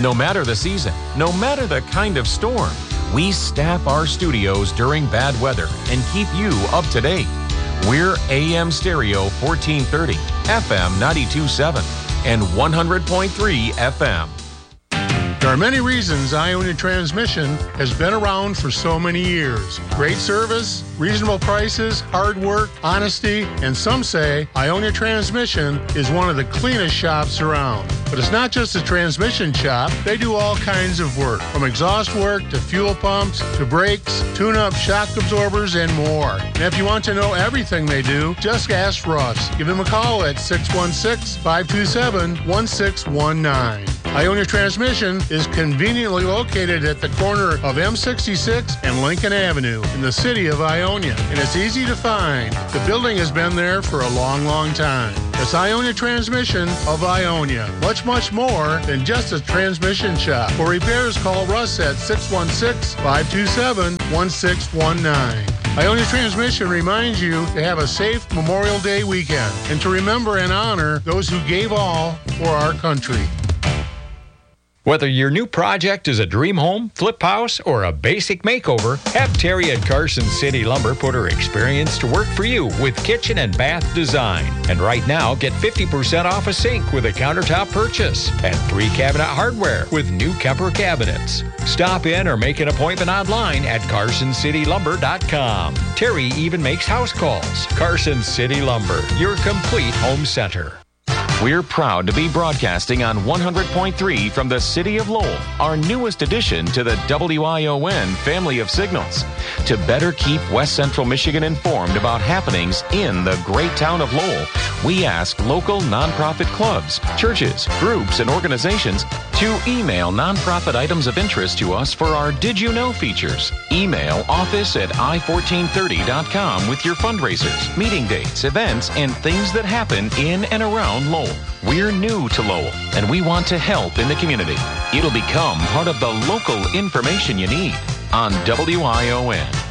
No matter the season, no matter the kind of storm, we staff our studios during bad weather and keep you up to date. We're AM Stereo 1430, FM 92.7, and 100.3 FM. There are many reasons Ionia Transmission has been around for so many years. Great service, reasonable prices, hard work, honesty, and some say Ionia Transmission is one of the cleanest shops around. But it's not just a transmission shop. They do all kinds of work, from exhaust work to fuel pumps to brakes, tune-up shock absorbers, and more. And if you want to know everything they do, just ask Russ. Give him a call at 616-527-1619. Ionia Transmission is conveniently located at the corner of M66 and Lincoln Avenue in the city of Ionia, and it's easy to find. The building has been there for a long, long time. It's Ionia Transmission of Ionia. Much more than just a transmission shop. For repairs, call Russ at 616-527-1619. Ionia Transmission reminds you to have a safe Memorial Day weekend and to remember and honor those who gave all for our country. Whether your new project is a dream home, flip house, or a basic makeover, have Terry at Carson City Lumber put her experience to work for you with kitchen and bath design. And right now, get 50% off a sink with a countertop purchase and 3 cabinet hardware with new Kemper cabinets. Stop in or make an appointment online at CarsonCityLumber.com. Terry even makes house calls. Carson City Lumber, your complete home center. We're proud to be broadcasting on 100.3 from the city of Lowell, our newest addition to the WION family of signals. To better keep West Central Michigan informed about happenings in the great town of Lowell, we ask local nonprofit clubs, churches, groups, and organizations to email nonprofit items of interest to us for our Did You Know features. Email office@i1430.com with your fundraisers, meeting dates, events, and things that happen in and around Lowell. We're new to Lowell, and we want to help in the community. It'll become part of the local information you need on WION.